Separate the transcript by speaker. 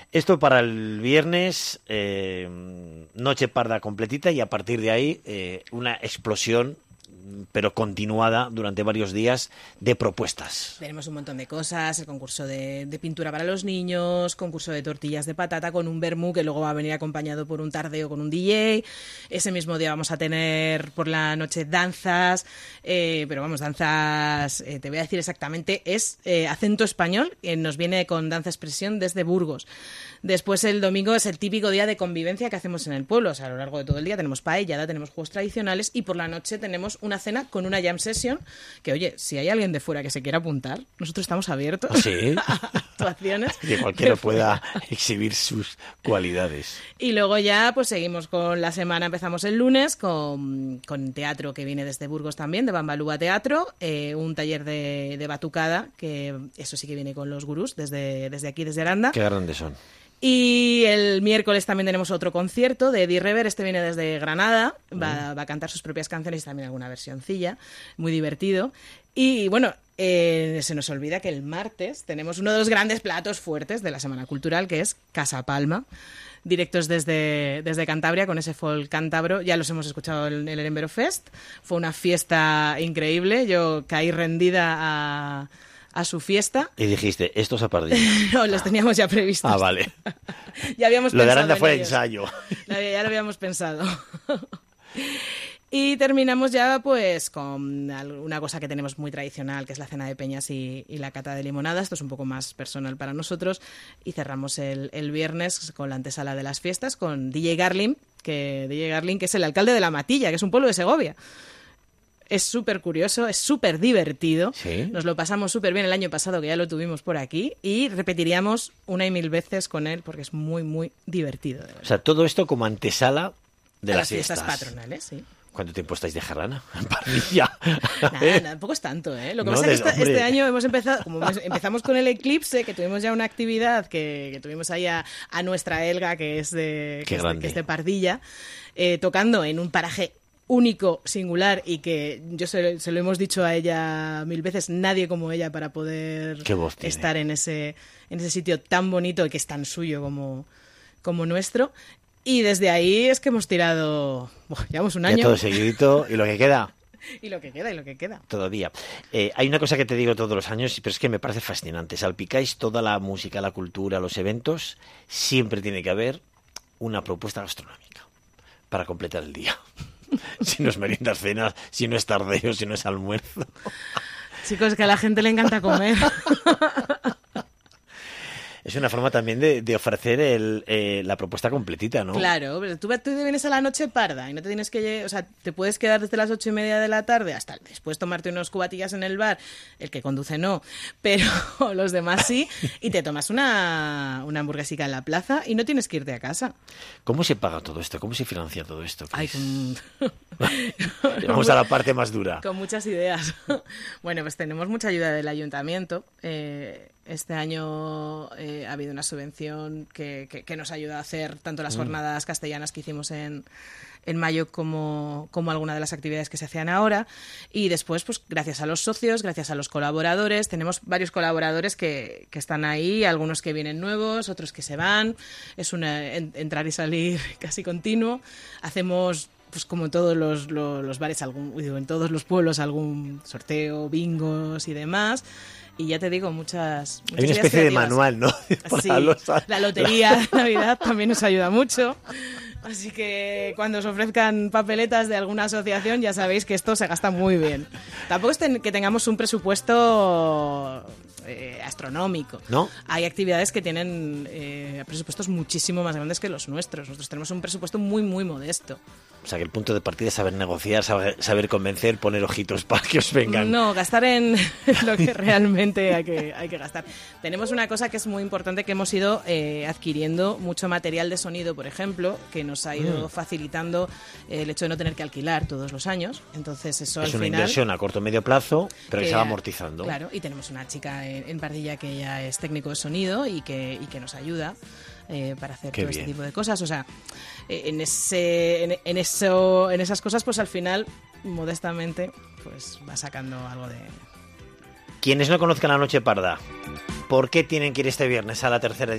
Speaker 1: Esto para el viernes, noche parda completita y a partir de ahí una explosión, pero continuada durante varios días, de propuestas.
Speaker 2: Tenemos un montón de cosas, el concurso de pintura para los niños, concurso de tortillas de patata con un vermú que luego va a venir acompañado por un tardeo con un DJ. Ese mismo día vamos a tener por la noche danzas, pero vamos, danzas, te voy a decir exactamente, es acento español, que nos viene con danza expresión desde Burgos. Después el domingo es el típico día de convivencia que hacemos en el pueblo, o sea, a lo largo de todo el día tenemos paellada, tenemos juegos tradicionales y por la noche tenemos una cena con una jam session, que oye, si hay alguien de fuera que se quiera apuntar, nosotros estamos abiertos
Speaker 1: ¿Sí?
Speaker 2: a actuaciones.
Speaker 1: Que cualquiera pueda exhibir sus cualidades.
Speaker 2: Y luego ya pues seguimos con la semana, empezamos el lunes con teatro que viene desde Burgos también, de Bambalúa Teatro, un taller de batucada, que eso sí que viene con los gurús desde aquí, desde Aranda.
Speaker 1: Qué grandes son.
Speaker 2: Y el miércoles también tenemos otro concierto de Eddie Rever, este viene desde Granada, va a cantar sus propias canciones y también alguna versioncilla, muy divertido. Y bueno, se nos olvida que el martes tenemos uno de los grandes platos fuertes de la Semana Cultural, que es Casa Palma, directos desde Cantabria con ese folk cántabro. Ya los hemos escuchado en el Embero Fest, fue una fiesta increíble, yo caí rendida a su fiesta.
Speaker 1: Y dijiste, estos apardillos.
Speaker 2: No, los teníamos ya previstos.
Speaker 1: Ah, vale.
Speaker 2: Ya habíamos
Speaker 1: lo de
Speaker 2: pensado
Speaker 1: Aranda fue
Speaker 2: ellos.
Speaker 1: ensayo.
Speaker 2: Ya lo habíamos pensado. Y terminamos ya pues con una cosa que tenemos muy tradicional, que es la cena de peñas y la cata de limonada. Esto es un poco más personal para nosotros. Y cerramos el viernes con la antesala de las fiestas, con DJ Garlin, que es el alcalde de La Matilla, que es un pueblo de Segovia. Es súper curioso, es súper divertido.
Speaker 1: ¿Sí?
Speaker 2: Nos lo pasamos súper bien el año pasado, que ya lo tuvimos por aquí, y repetiríamos una y mil veces con él porque es muy, muy divertido. De verdad.
Speaker 1: O sea, todo esto como antesala de las
Speaker 2: fiestas patronales, sí.
Speaker 1: ¿Cuánto tiempo estáis de jarrana? En parrilla.
Speaker 2: Nada, tampoco es tanto, ¿eh? Lo que pasa es que este año hemos empezado, como empezamos con el eclipse, que tuvimos ya una actividad que tuvimos ahí a nuestra Elga, que es de Pardilla, tocando en un paraje único, singular, y que yo se lo hemos dicho a ella mil veces, nadie como ella para poder estar en ese sitio tan bonito y que es tan suyo como nuestro. Y desde ahí es que hemos tirado, llevamos un año.
Speaker 1: Ya todo seguidito y lo que queda.
Speaker 2: Y lo que queda.
Speaker 1: Todavía. Hay una cosa que te digo todos los años, pero es que me parece fascinante. Salpicáis toda la música, la cultura, los eventos. Siempre tiene que haber una propuesta gastronómica para completar el día. Si no es meriendas, cenas, si no es tardeo, si no es almuerzo.
Speaker 2: Chicos, que a la gente le encanta comer.
Speaker 1: Es una forma también de ofrecer la propuesta completita, ¿no?
Speaker 2: Claro, pero tú vienes a la noche parda y no te tienes que... O sea, te puedes quedar desde las 8:30 de la tarde hasta después tomarte unos cubatillas en el bar, el que conduce no, pero los demás sí, y te tomas una hamburguesica en la plaza y no tienes que irte a casa.
Speaker 1: ¿Cómo se paga todo esto? ¿Cómo se financia todo esto?
Speaker 2: Ay,
Speaker 1: Vamos a la parte más dura.
Speaker 2: Con muchas ideas. Bueno, pues tenemos mucha ayuda del ayuntamiento. Este año ha habido una subvención que nos ayuda a hacer tanto las jornadas castellanas que hicimos en mayo como alguna de las actividades que se hacían ahora. Y después, pues gracias a los socios, gracias a los colaboradores, tenemos varios colaboradores que están ahí, algunos que vienen nuevos, otros que se van. Es entrar y salir casi continuo. Hacemos... pues como en todos los bares, en todos los pueblos, algún sorteo, bingos y demás. Y ya te digo, muchas
Speaker 1: hay una especie de manual, ¿no?
Speaker 2: Sí, la lotería de Navidad también nos ayuda mucho. Así que cuando os ofrezcan papeletas de alguna asociación, ya sabéis que esto se gasta muy bien. Tampoco es que tengamos un presupuesto astronómico.
Speaker 1: ¿No?
Speaker 2: Hay actividades que tienen presupuestos muchísimo más grandes que los nuestros. Nosotros tenemos un presupuesto muy, muy modesto.
Speaker 1: O sea, que el punto de partida es saber negociar, saber convencer, poner ojitos para que os vengan.
Speaker 2: No, gastar en lo que realmente hay que gastar. Tenemos una cosa que es muy importante, que hemos ido adquiriendo mucho material de sonido, por ejemplo, que nos ha ido facilitando el hecho de no tener que alquilar todos los años. Entonces eso
Speaker 1: es
Speaker 2: al
Speaker 1: una
Speaker 2: final,
Speaker 1: inversión a corto o medio plazo, pero que se va amortizando.
Speaker 2: Claro, y tenemos una chica en Pardilla que ella es técnico de sonido y que nos ayuda para hacer todo este tipo de cosas. O sea, en esas cosas, pues al final, modestamente, pues va sacando algo de...
Speaker 1: Quienes no conozcan la Noche Parda, ¿por qué tienen que ir este viernes a la tercera edición?